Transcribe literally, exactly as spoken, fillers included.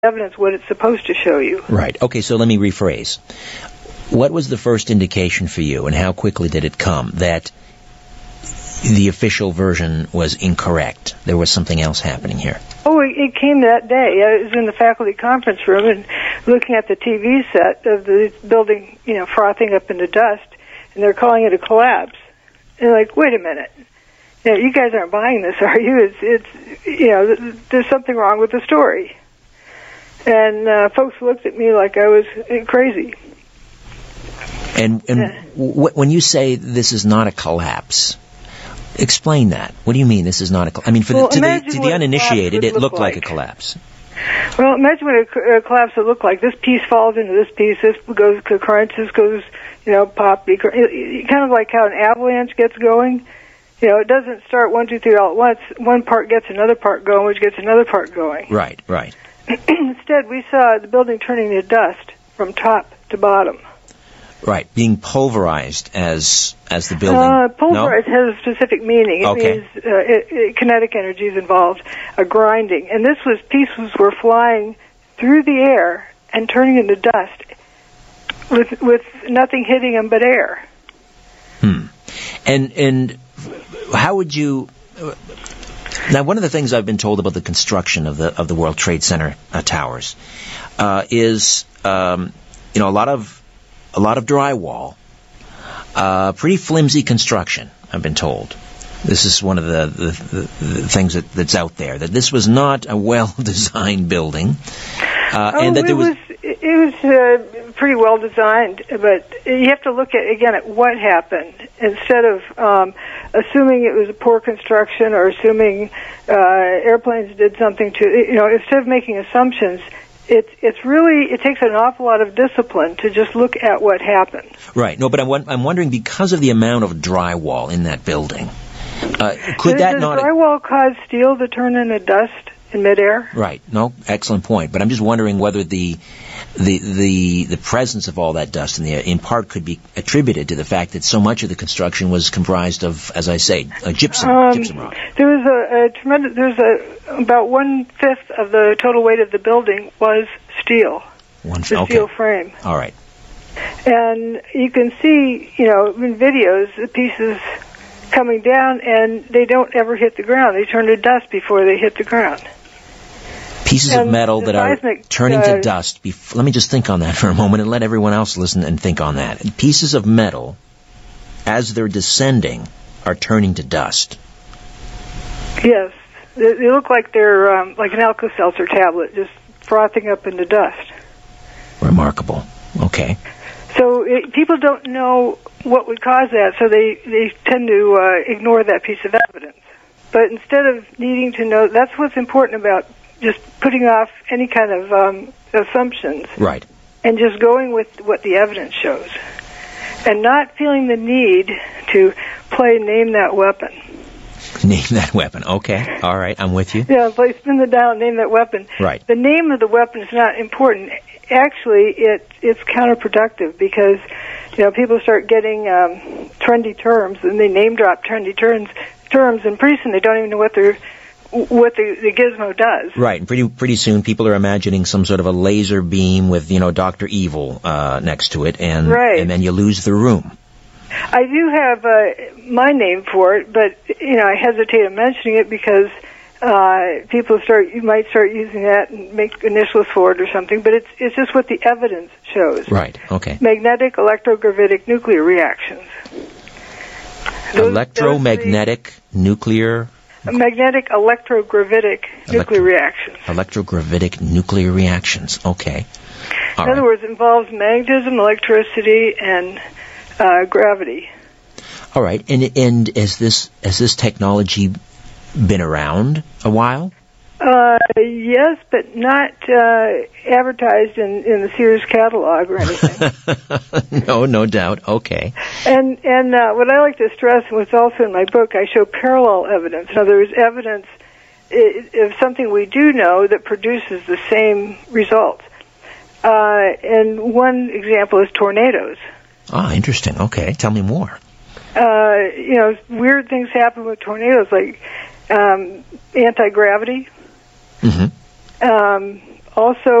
evidence what it's supposed to show you. Right. Okay, so let me rephrase. What was the first indication for you, and how quickly did it come, that the official version was incorrect? There was something else happening here. Oh, it came that day. I was in the faculty conference room and looking at the T V set of the building, you know, frothing up into dust, and they're calling it a collapse. And they're like, wait a minute. You know, you guys aren't buying this, are you? It's, it's you know, there's something wrong with the story. And uh, folks looked at me like I was crazy. And, and yeah. w- when you say this is not a collapse, explain that. What do you mean this is not a collapse? I mean, for well, the, to, the, to the uninitiated, it looked like. like a collapse. Well, imagine what a, a collapse would look like. This piece falls into this piece. This goes concurrence. This goes, you know, pop. Kind of like how an avalanche gets going. You know, it doesn't start one, two, three all at once. One part gets another part going, which gets another part going. Right, right. Instead, we saw the building turning to dust from top to bottom. Right, being pulverized as as the building. Uh, pulverized no? has a specific meaning. It okay. means uh, it, it, kinetic energy is involved, a grinding. And this was pieces were flying through the air and turning into dust with with nothing hitting them but air. Hmm. And and how would you? Now, one of the things I've been told about the construction of the of the World Trade Center uh, towers uh, is, um, you know, a lot of a lot of drywall, uh, pretty flimsy construction. I've been told. This is one of the, the, the, the things that, that's out there, that this was not a well-designed building, uh, oh, and that there was. was it was uh, pretty well designed, but you have to look at again at what happened instead of um, assuming it was a poor construction or assuming uh, airplanes did something to, you know, instead of making assumptions. It's it's really, it takes an awful lot of discipline to just look at what happened. Right. No, but I'm I'm wondering, because of the amount of drywall in that building, uh, could does, that does not... Does drywall cause steel to turn into dust in midair? Right. No, excellent point. But I'm just wondering whether the the the the presence of all that dust in the air, in part, could be attributed to the fact that so much of the construction was comprised of, as I say, uh, gypsum um, gypsum rock. There was a, a tremendous. There's a about one fifth of the total weight of the building was steel. One the okay. steel frame. All right. And you can see, you know, in videos, the pieces coming down, and they don't ever hit the ground. They turn to dust before they hit the ground. Pieces and of metal that are seismic, turning uh, to dust. Bef- let me just think on that for a moment and let everyone else listen and think on that. Pieces of metal, as they're descending, are turning to dust. Yes. They, they look like they're um, like an Alka-Seltzer tablet, just frothing up into dust. Remarkable. Okay. So it, people don't know what would cause that, so they, they tend to uh, ignore that piece of evidence. But instead of needing to know, that's what's important about just putting off any kind of um, assumptions. Right. And just going with what the evidence shows. And not feeling the need to play name that weapon. Name that weapon. Okay. All right. I'm with you. Yeah, play spin the dial, name that weapon. Right. The name of the weapon is not important. Actually, it it's counterproductive because, you know, people start getting um, trendy terms and they name drop trendy terms, terms, and pretty soon they don't even know what they're what the, the gizmo does. Right, and pretty pretty soon people are imagining some sort of a laser beam with, you know, Doctor Evil uh, next to it, and right. and then you lose the room. I do have uh, my name for it, but, you know, I hesitate in mentioning it because uh, people start, you might start using that and make initials for it or something, but it's it's just what the evidence shows. Right, okay. Magnetic electrogravitic nuclear reactions. Those, Electromagnetic those nuclear... Magnetic electrogravitic Electro- nuclear reactions. Electrogravitic nuclear reactions. Okay. All In right. other words, it involves magnetism, electricity, and uh, gravity. All right. And and has this has this technology been around a while? Uh, yes, but not uh, advertised in, in the Sears catalog or anything. No, no doubt. Okay. And and uh, what I like to stress, and what's also in my book, I show parallel evidence. In other words, evidence of something we do know that produces the same results. Uh, and one example is tornadoes. Ah, interesting. Okay, tell me more. Uh, you know, weird things happen with tornadoes, like um, anti-gravity. Mm-hmm. Um, also